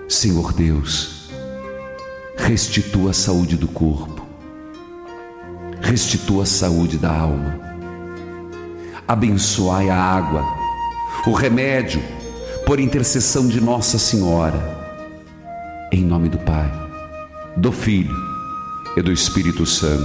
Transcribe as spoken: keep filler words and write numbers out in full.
Senhor Deus, restitua a saúde do corpo, restitua a saúde da alma. Abençoai a água, o remédio, por intercessão de Nossa Senhora. Em nome do Pai, do Filho e do Espírito Santo.